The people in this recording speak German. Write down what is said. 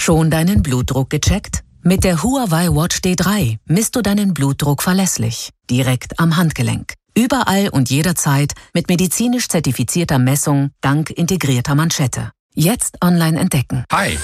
Schon deinen Blutdruck gecheckt? Mit der Huawei Watch D3 misst du deinen Blutdruck verlässlich, direkt am Handgelenk. Überall und jederzeit mit medizinisch zertifizierter Messung dank integrierter Manschette. Jetzt online entdecken. Hi,